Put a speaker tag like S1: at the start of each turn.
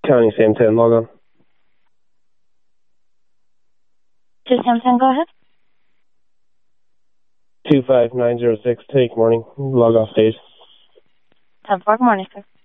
S1: County same 10, log on.
S2: Just same 10, go ahead.
S1: 25906, take morning, log off stage.
S2: 10-4, good morning, sir.